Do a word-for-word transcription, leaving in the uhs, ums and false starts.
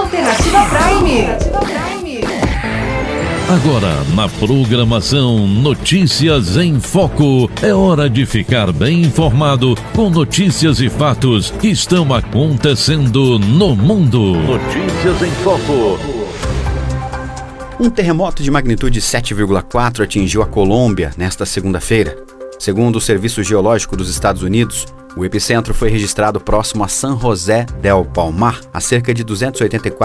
Alternativa Prime. Alternativa Prime. Agora, na programação Notícias em Foco, é hora de ficar bem informado com notícias e fatos que estão acontecendo no mundo. Notícias em Foco. Um terremoto de magnitude sete vírgula quatro atingiu a Colômbia nesta segunda-feira. Segundo o Serviço Geológico dos Estados Unidos, o epicentro foi registrado próximo a San José del Palmar, a cerca de duzentos e oitenta e quatro